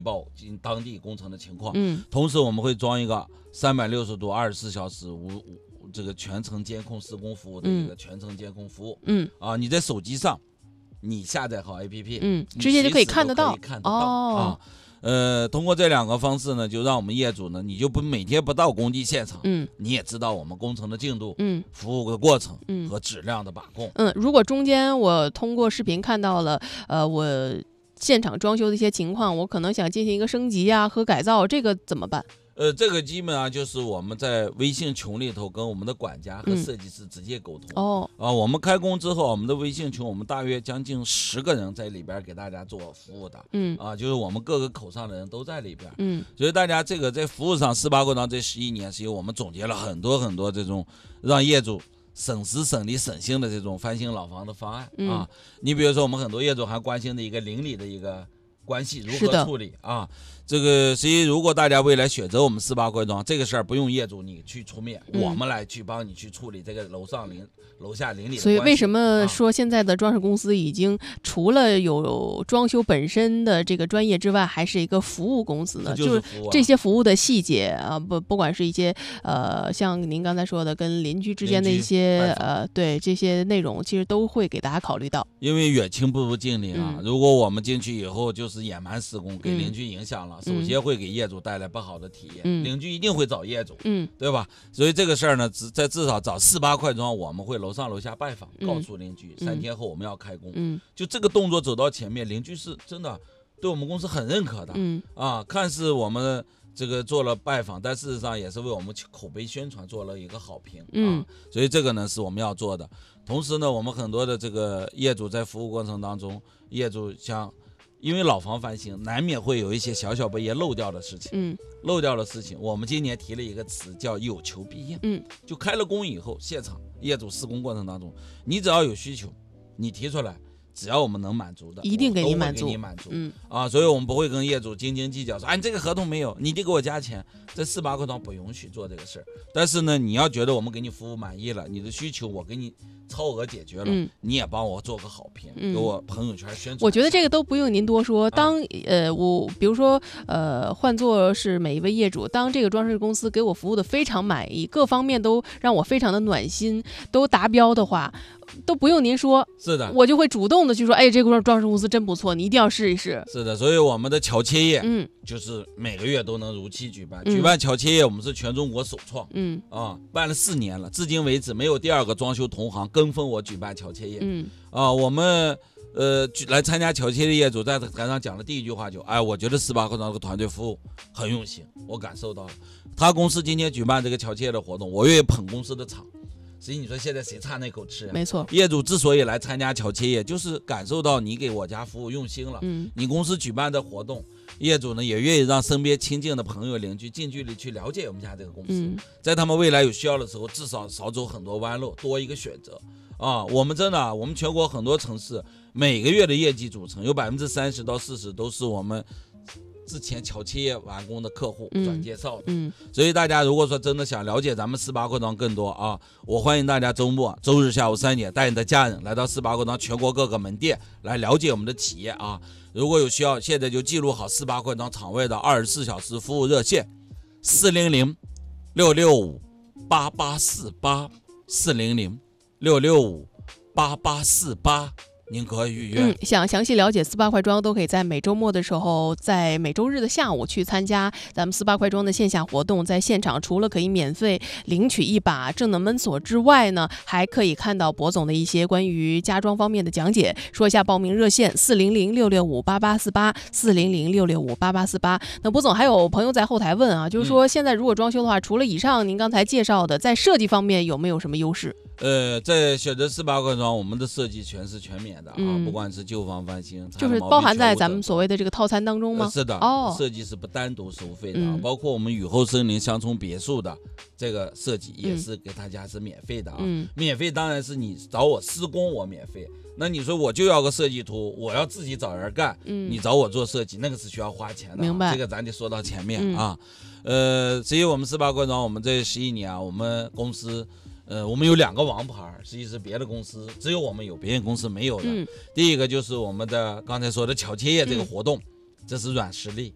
报当地工程的情况。 同时我们会装一个360度24小时这个全程监控施工服务的一个全程监控服务。你在手机上你下载好 APP， 直接就可以看得到。 通过这2个方式呢，就让我们业主呢，你就每天不到工地现场，你也知道我们工程的进度，服务的过程，和质量的把控。 如果中间我通过视频看到了，我现场装修的一些情况，我可能想进行一个升级啊和改造，这个怎么办？ 这个基本上就是我们在微信群里头跟我们的管家和设计师直接沟通。我们开工之后，我们的微信群我们大约将近10个人在里边给大家做服务的。就是我们各个口上的人都在里边。所以大家这个在服务上，18过章这11年是由我们总结了很多这种让业主省时省力省心的这种翻新老房的方案。你比如说我们很多业主还关心的一个邻里的一个关系如何处理啊？这个所以如果大家未来选择我们18块庄，这个事儿不用业主你去出面，我们来去帮你去处理这个楼下邻里的关系。 所以为什么说现在的装饰公司已经除了有装修本身的这个专业之外，还是一个服务公司呢？ 就是这些服务的细节啊，不管是一些像您刚才说的跟邻居之间的一些对这些内容，其实都会给大家考虑到。 因为远亲不如近邻啊，如果我们进去以后就是野蛮施工，给邻居影响了，首先会给业主带来不好的体验，邻居一定会找业主，对吧？所以这个事儿呢，至少找18块庄，我们会楼上楼下拜访，告诉邻居3天后我们要开工。就这个动作走到前面，邻居是真的对我们公司很认可的。看似我们这个做了拜访，但事实上也是为我们口碑宣传做了一个好评。所以这个呢是我们要做的。同时呢，我们很多的这个业主在服务过程当中，业主像因为老房翻新，难免会有一些小被业漏掉的事情。我们今年提了一个词叫有求必应。就开了工以后，现场业主施工过程当中，你只要有需求，你提出来，只要我们能满足的， 一定给你满足。 所以我们不会跟业主斤斤计较，说你这个合同没有，你得给我加钱。这18块庄不允许做这个事儿。但是呢，你要觉得我们给你服务满意了，你的需求我给你超额解决了，你也帮我做个好评，给我朋友圈宣传。 我觉得这个都不用您多说。当我比如说换作是每一位业主，当这个装饰公司给我服务的非常满意，各方面都让我非常的暖心，都达标的话，都不用您说， 是的， 我就会主动的去说，这个装饰公司真不错，你一定要试一试。 是的，所以我们的桥切业，就是每个月都能如期举办。举办桥切业，我们是全中国首创。办了4年了，至今为止没有第2个装修同行跟风我举办桥切业。我们来参加桥切的业主在台上讲的第一句话就，我觉得18块庄这个团队服务很用心，我感受到了。他公司今天举办这个桥切的活动，我愿意捧公司的场。所以你说现在谁差那口吃？ 没错， 业主之所以来参加桥切业，就是感受到你给我家服务用心了。你公司举办的活动，业主呢也愿意让身边亲近的朋友邻居近距离去了解我们家这个公司，在他们未来有需要的时候，至少少走很多弯路，多一个选择。我们真的，我们全国很多城市每个月的业绩组成有30%到40%都是我们之前桥切业完工的客户转介绍的。所以大家如果说真的想了解咱们18块庄更多我欢迎大家周日下午3点带你的家人来到18块庄全国各个门店来了解我们的企业如果有需要，现在就记录好18块庄场外的24小时服务热线400-665-8848，400-665-8848，您可以预约。 想详细了解18块庄，都可以在每周末的时候，在每周日的下午去参加咱们18块庄的线下活动。在现场除了可以免费领取一把智能门锁之外呢，还可以看到博总的一些关于家装方面的讲解。说一下报名热线400-665-8848，400-665-8848。那博总还有朋友在后台问就是说现在如果装修的话，除了以上您刚才介绍的，在设计方面有没有什么优势？ 在选择18块庄，我们的设计全是全免的不管是旧房翻新， 就是包含在咱们所谓的这个套餐当中吗？ 是的，设计是不单独收费的包括我们雨后森林乡村别墅的这个设计也是给大家是免费的免费当然是你找我施工我免费，那你说我就要个设计图，我要自己找人干你找我做设计，那个是需要花钱的， 明白？ 这个咱得说到前面至于我们18块庄，我们这11年我们公司我们有2个王牌，实际是别的公司只有我们有，别人公司没有的第一个就是我们的刚才说的桥切业这个活动这是软实力，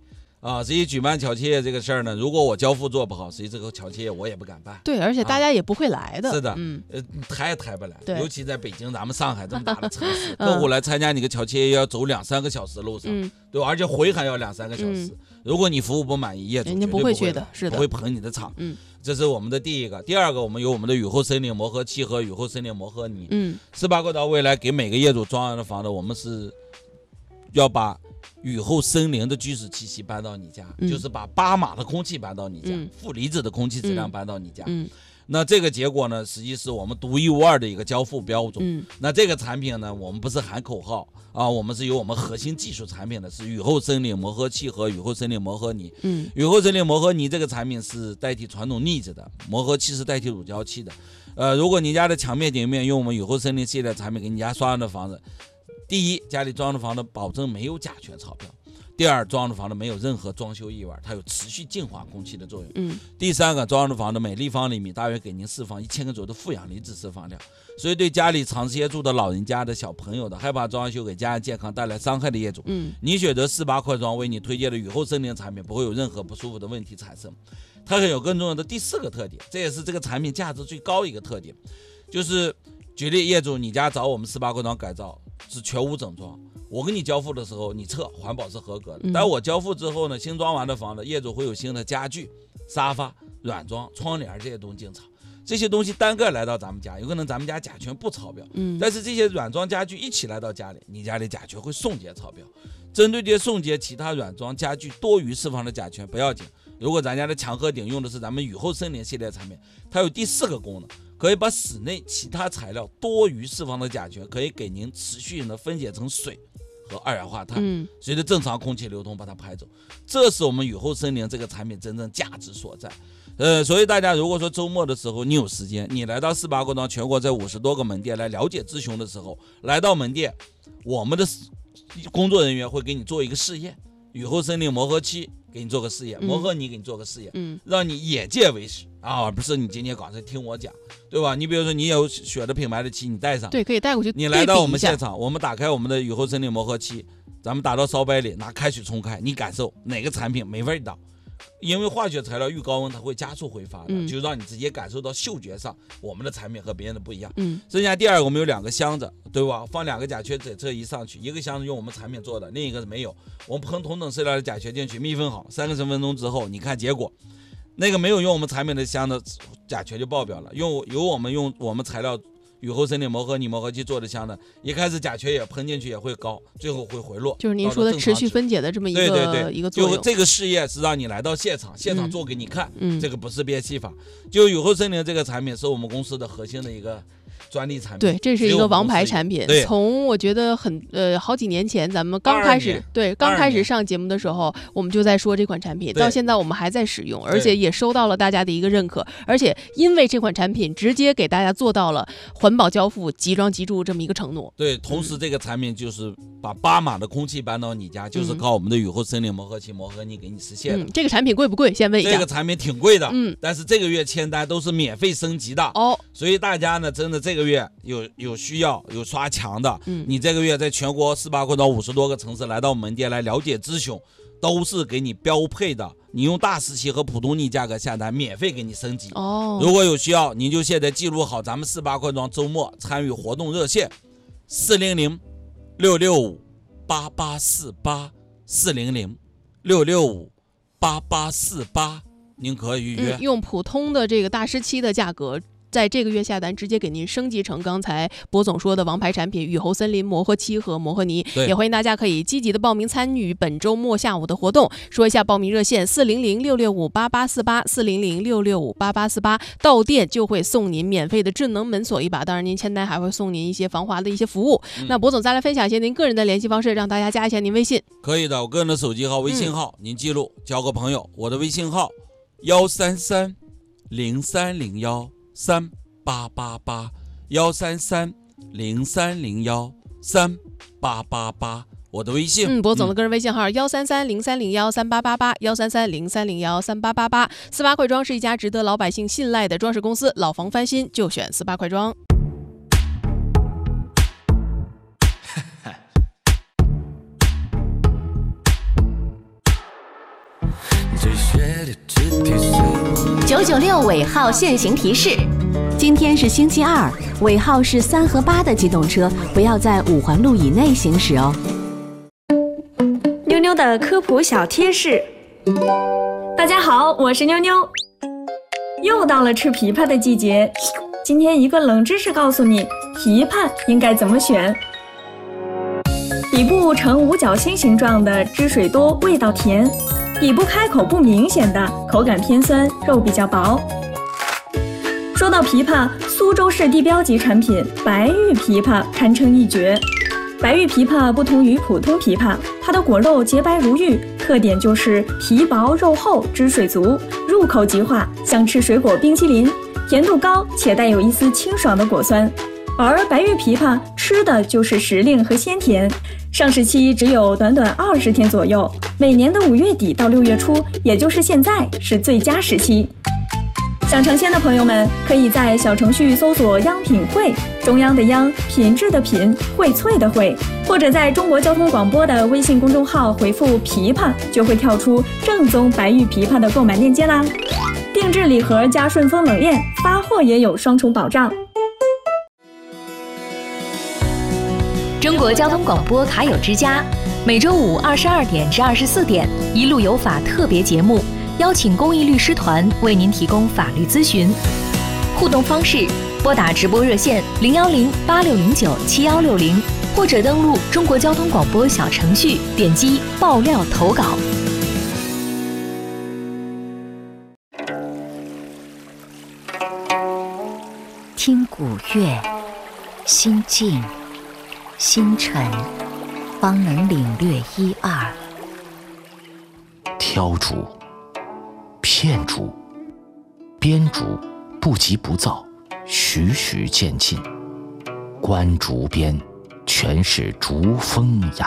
实际举办巧切业这个事儿呢，如果我交付做不好，实际这个巧切业我也不敢办。 对，而且大家也不会来的。 是的，抬也抬不来。尤其在北京，咱们上海这么大的城市，客户来参加你个巧切业要走2-3个小时路上，对吧？而且回还要2-3个小时。如果你服务不满意，业主绝对不会去的，是的， 不会捧你的场。这是我们的第一个。第二个，我们有我们的雨后森林磨合漆和雨后森林磨合泥。18块庄未来给每个业主装完的房子，我们是要把雨后森林的居室气息搬到你家，就是把8码的空气搬到你家，负离子的空气质量搬到你家。那这个结果呢，实际是我们独一无二的一个交付标准。那这个产品呢，我们不是喊口号啊，我们是有我们核心技术产品的，是雨后森林磨合漆和雨后森林磨合泥。雨后森林磨合泥这个产品是代替传统腻子的，磨合漆是代替乳胶漆的。如果你家的墙面顶面用我们雨后森林系列产品给你家刷上的房子，第一，家里装的房子保证没有甲醛超标；第二，装的房子没有任何装修异味，它有持续净化空气的作用。第三个，装的房子每立方厘米大约给您释放1000个左右的负氧离子释放量，所以对家里长时间住的老人家的小朋友的，害怕装修给家人健康带来伤害的业主，你选择48块庄为你推荐的雨后森林产品，不会有任何不舒服的问题产生。它还有更重要的第4个特点，这也是这个产品价值最高一个特点，就是举例，业主你家找我们18块庄改造是全屋整装，我给你交付的时候你测环保是合格的，但我交付之后呢，新装完的房子业主会有新的家具、沙发、软装、窗帘这些东西进场，这些东西单个来到咱们家，有可能咱们家甲醛不超标，但是这些软装家具一起来到家里，你家里甲醛会送检超标。针对这些送检其他软装家具多余释放的甲醛不要紧，如果咱家的墙和顶用的是咱们雨后森林系列产品，它有第4个功能，可以把室内其他材料多余释放的甲醛可以给您持续的分解成水和二氧化碳，随着正常空气流通把它排走，这是我们雨后森林这个产品真正价值所在。所以大家如果说周末的时候你有时间，你来到18块庄全国在50多个门店来了解咨询的时候，来到门店，我们的工作人员会给你做一个试验，雨后森林磨合漆给你做个试验，磨合泥给你做个试验，让你眼界为实啊，而不是你今天刚才听我讲，对吧？你比如说你有选的品牌的漆，你带上， 对，可以带过去。 你来到我们现场，我们打开我们的雨后森林磨合漆，咱们打到烧杯里，拿开水冲开，你感受哪个产品没味道？因为化学材料遇高温它会加速挥发的，就让你直接感受到嗅觉上我们的产品和别人的不一样。剩下第2个，我们有2个箱子，对吧？放2个甲醛检测仪上去，一个箱子用我们产品做的，另一个是没有。我们喷同等色调的甲醛进去，密封好，30分钟之后，你看结果，那个没有用我们产品的箱子，甲醛就爆表了。用我们材料雨后森林磨合泥磨合漆做的箱子，一开始甲醛也喷进去也会高，最后会回落， 就是您说的持续分解的这么一个作用。 就这个试验是让你来到现场做给你看，这个不是变戏法。就雨后森林这个产品是我们公司的核心的一个专利产品， 对，这是一个王牌产品。从我觉得好几年前咱们刚开始上节目的时候，我们就在说这款产品，到现在我们还在使用，而且也收到了大家的一个认可，而且因为这款产品直接给大家做到了环保交付、即装即住这么一个承诺。 对，同时这个产品就是把8码的空气搬到你家，就是靠我们的雨后森林磨合漆磨合泥给你实现的。 这个产品贵不贵？先问一下。 这个产品挺贵的，但是这个月签单都是免费升级的哦，所以大家呢真的这个月有需要有刷墙的，你这个月在全国18块庄50多个城市来到门店来了解咨询，都是给你标配的，你用大师漆和普通泥价格下单，免费给你升级哦。如果有需要，您就现在记录好咱们18块庄周末参与活动热线400-665-8848 400-665-8848，您可以预约。 用普通的这个大师漆的价格，在这个月下单直接给您升级成刚才博总说的王牌产品雨后森林磨合漆和磨合泥，也欢迎大家可以积极的报名参与本周末下午的活动。说一下报名热线400-665-8848 400-665-8848，到店就会送您免费的智能门锁一把，当然您签单还会送您一些防滑的一些服务。那博总再来分享一些您个人的联系方式，让大家加一下您微信。 可以的，我个人的手机号、微信号您记录，交个朋友。我的微信号133-0301-3888 133-0301-3888，我的微信。 博总的个人微信号133-0301-3888 133-0301-3888。18块庄是一家值得老百姓信赖的装饰公司，老房翻新就选18块庄。 996尾号限行提示：今天是星期二，尾号是3和8的机动车不要在5环路以内行驶哦。 妞妞的科普小贴士。大家好，我是妞妞。又到了吃枇杷的季节，今天一个冷知识告诉你，枇杷应该怎么选。底部呈五角星形状的汁水多，味道甜；底部开口不明显的，口感偏酸，肉比较薄。说到枇杷，苏州市地标级产品白玉枇杷堪称一绝。白玉枇杷不同于普通枇杷，它的果肉洁白如玉，特点就是皮薄肉厚，汁水足，入口即化，像吃水果冰淇淋，甜度高且带有一丝清爽的果酸。而白玉枇杷吃的就是时令和鲜甜，上市期只有短短20天左右，每年的5月底到6月初，也就是现在是最佳时期。想尝鲜的朋友们，可以在小程序搜索央品汇，中央的央，品质的品，荟萃的荟，或者在中国交通广播的微信公众号回复枇杷，就会跳出正宗白玉枇杷的购买链接啦。定制礼盒加顺丰冷链，发货也有双重保障。 中国交通广播卡友之家，每周五22点至24点，一路有法特别节目，邀请公益律师团为您提供法律咨询。互动方式：拨打直播热线010-8609-7160，或者登录中国交通广播小程序，点击爆料投稿。 听古乐，心静心沉，方能领略一二。 挑竹、片竹、编竹，不急不躁，徐徐渐进。观竹边，全是竹风雅。